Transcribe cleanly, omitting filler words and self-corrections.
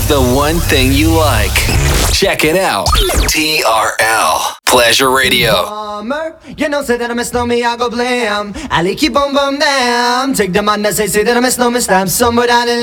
the one thing you like. Check it out. TRL Pleasure Radio. You know, say that I'm a snowman, I go blam. I like you boom boom damn. Take the man that say that I'm a snowman, stamp somewhere down in